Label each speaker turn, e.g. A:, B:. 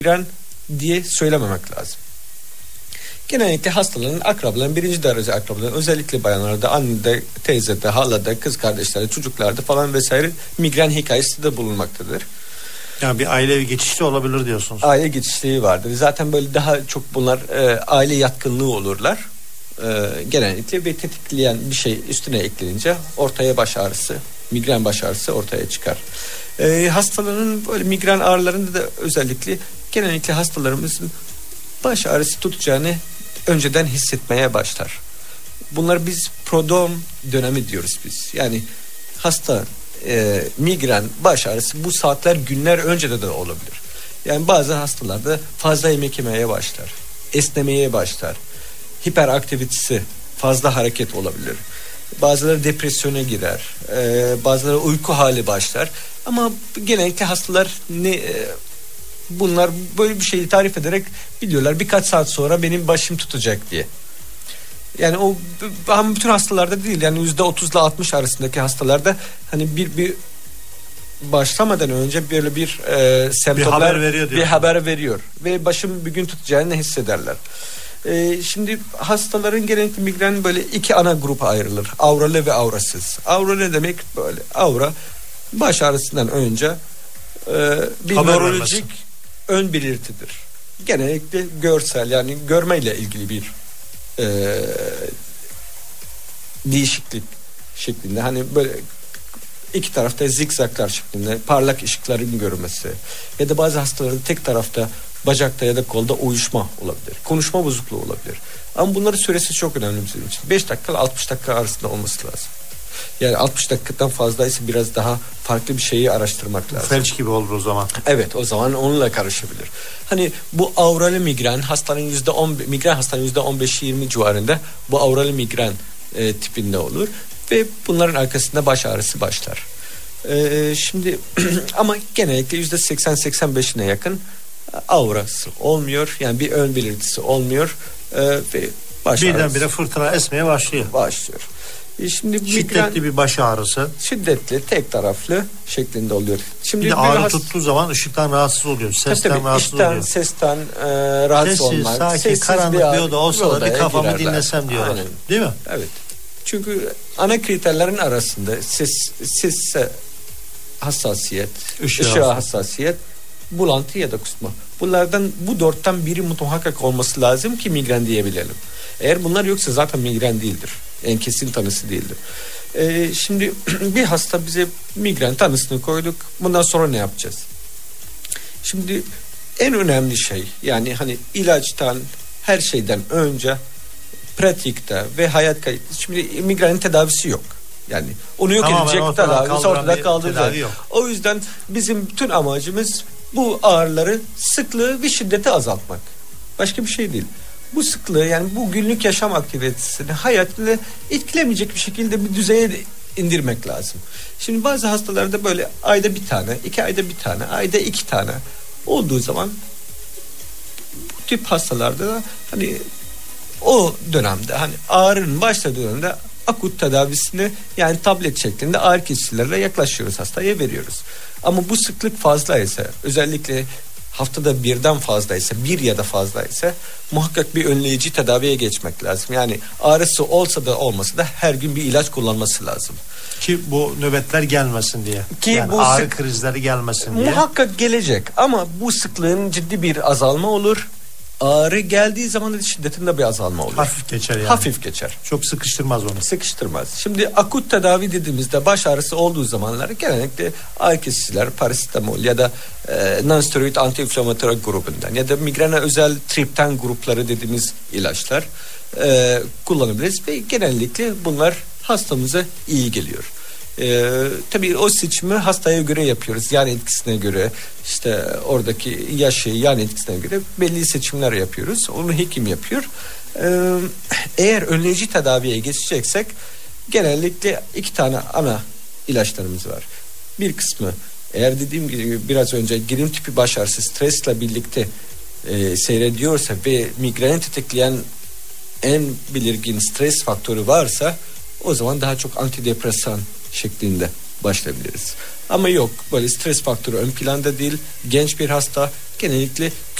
A: migren diye söylememek lazım. Genellikle hastaların akrabaların, birinci derece akrabaların, özellikle bayanlarda, annede, teyzede, halada, kız kardeşlerde, çocuklarda falan vesaire migren hikayesi de bulunmaktadır.
B: Yani bir aile geçişli olabilir diyorsunuz.
A: Aile geçişliği vardır. Zaten böyle daha çok bunlar aile yatkınlığı olurlar. Genellikle bir tetikleyen bir şey üstüne eklenince ortaya baş ağrısı, migren baş ağrısı ortaya çıkar. Hastaların böyle migren ağrılarında da özellikle genellikle hastalarımızın baş ağrısı tutacağını önceden hissetmeye başlar. Bunlar biz prodrom dönemi diyoruz biz. Yani hasta migren, baş ağrısı bu saatler, günler önceden de olabilir. Yani bazı hastalarda fazla yemek yemeye başlar, esnemeye başlar, hiperaktivitesi, fazla hareket olabilir. Bazıları depresyona girer, bazıları uyku hali başlar. Ama genellikle hastalar bunlar böyle bir şeyi tarif ederek biliyorlar birkaç saat sonra benim başım tutacak diye. Yani o bütün hastalarda değil, yani %30 ile 60 arasındaki hastalarda hani bir başlamadan önce böyle bir semptomlar bir haber veriyor ve başım bir gün tutacağını hissederler. Şimdi hastaların genellikle migren böyle iki ana grupa ayrılır. Avralı ve avrasız. Avralı ne demek? Böyle avra baş ağrısından önce bir nörolojik ön belirtidir. Genellikle görsel, yani görmeyle ilgili bir değişiklik şeklinde, hani böyle iki tarafta zikzaklar şeklinde parlak ışıkların görülmesi ya da bazı hastalarda tek tarafta bacakta ya da kolda uyuşma olabilir. Konuşma bozukluğu olabilir. Ama bunların süresi çok önemli bizim için. 5 dakika ile 60 dakika arasında olması lazım. Yani 60 dakikadan fazlaysa biraz daha farklı bir şeyi araştırmak lazım.
B: Felç gibi olur o zaman.
A: Evet, o zaman onunla karışabilir. Hani bu avralı migren hastanın %15-20 civarında bu avralı migren tipinde olur ve bunların arkasında baş ağrısı başlar. Şimdi ama genellikle %80-85'ine yakın aurası olmuyor. Yani bir ön belirtisi olmuyor ve baş ağrısı.
B: Birdenbire fırtına esmeye başlıyor.
A: Şimdi
B: şiddetli bir baş ağrısı.
A: Şiddetli, tek taraflı şeklinde oluyor. Şimdi
B: bir de ağrı tuttuğu zaman ışıktan rahatsız oluyor. Sesten rahatsız oluyor.
A: Sesten rahatsız olmak.
B: Sakin, karanlık bir oda olsa da bir kafamı dinlesem diyorlar. Aynen. Değil mi?
A: Evet. Çünkü ana kriterlerin arasında ses hassasiyet, ışığa hassasiyet, bulantı ya da kusma. Bu dörtten biri muhakkak olması lazım ki migren diyebilelim. Eğer bunlar yoksa zaten migren değildir. En kesin tanısı değildir. Şimdi bir hasta bize migren tanısını koyduk. Bundan sonra ne yapacağız? Şimdi en önemli şey, yani hani ilaçtan, her şeyden önce pratikte ve hayat kayıtlı. Şimdi migrenin tedavisi yok. Yani onu yok edecek tedavisi ortada kaldı. O yüzden bizim bütün amacımız bu ağrıları, sıklığı ve şiddeti azaltmak. Başka bir şey değil. Bu sıklığı, yani bu günlük yaşam aktivitesini hayatını etkilemeyecek bir şekilde bir düzeye indirmek lazım. Şimdi bazı hastalarda böyle ayda bir tane, 2 ayda bir tane, ayda 2 tane olduğu zaman bu tip hastalarda da hani o dönemde, hani ağrının başladığı dönemde akut tedavisini, yani tablet şeklinde ağrı kesicilerle yaklaşıyoruz, hastaya veriyoruz. Ama bu sıklık fazlaysa, özellikle haftada birden fazlaysa, bir ya da fazlaysa muhakkak bir önleyici tedaviye geçmek lazım. Yani ağrısı olsa da olmasa da her gün bir ilaç kullanması lazım.
B: Ki bu nöbetler gelmesin diye. Ki yani bu ağrı krizleri gelmesin diye.
A: Muhakkak gelecek ama bu sıklığın ciddi bir azalma olur. Ağrı geldiği zaman da şiddetinde bir azalma olur.
B: Hafif geçer yani.
A: Hafif geçer.
B: Çok sıkıştırmaz onu.
A: Sıkıştırmaz. Şimdi akut tedavi dediğimizde baş ağrısı olduğu zamanlar genellikle ağrı kesiciler, parasetamol ya da non-steroid anti-inflamatör grubundan ya da migrene özel triptan grupları dediğimiz ilaçlar kullanabiliriz ve genellikle bunlar hastamıza iyi geliyor. Tabii o seçimi hastaya göre yapıyoruz. Yan etkisine göre, işte oradaki yaşı, yan etkisine göre belli seçimler yapıyoruz. Onu hekim yapıyor. Eğer önleyici tedaviye geçeceksek genellikle 2 tane ana ilaçlarımız var. Bir kısmı, eğer dediğim gibi biraz önce gerilim tipi baş ağrısı stresle birlikte seyrediyorsa ve migreni tetikleyen en belirgin stres faktörü varsa, o zaman daha çok antidepresan şeklinde başlayabiliriz. Ama yok, böyle stres faktörü ön planda değil, genç bir hasta, genellikle